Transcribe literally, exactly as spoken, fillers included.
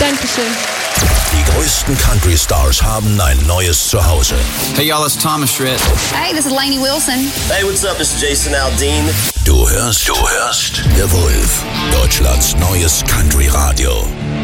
Dankeschön. Die größten Country Stars haben ein neues Zuhause. Hey y'all, it's Thomas Schritt. Hey, this is Lainey Wilson. Hey, what's up? This is Jason Aldean. Du hörst, du hörst The Wolf, Deutschlands neues Country Radio.